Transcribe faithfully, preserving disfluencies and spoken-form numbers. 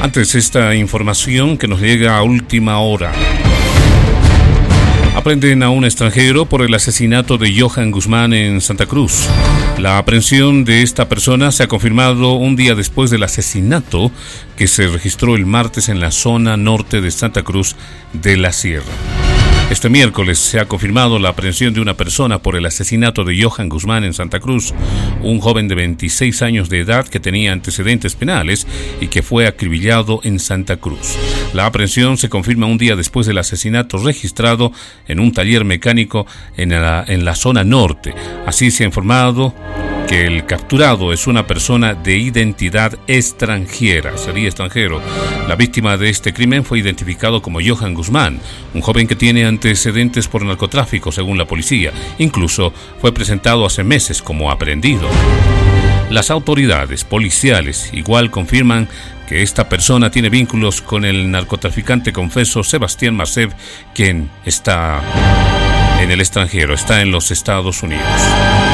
Antes, esta información que nos llega a última hora. Aprenden a un extranjero por el asesinato de Johan Guzmán en Santa Cruz. La aprehensión de esta persona se ha confirmado un día después del asesinato que se registró el martes en la zona norte de Santa Cruz de la Sierra. Este miércoles se ha confirmado la aprehensión de una persona por el asesinato de Johan Guzmán en Santa Cruz, un joven de veintiséis años de edad que tenía antecedentes penales y que fue acribillado en Santa Cruz. La aprehensión se confirma un día después del asesinato registrado en un taller mecánico en la, en la zona norte. Así se ha informado que el capturado es una persona de identidad extranjera, sería extranjero. La víctima de este crimen fue identificado como Johan Guzmán, un joven que tiene antecedentes por narcotráfico, según la policía. Incluso fue presentado hace meses como aprehendido. Las autoridades policiales igual confirman que esta persona tiene vínculos con el narcotraficante confeso Sebastián Macev, quien está en el extranjero, está en los Estados Unidos.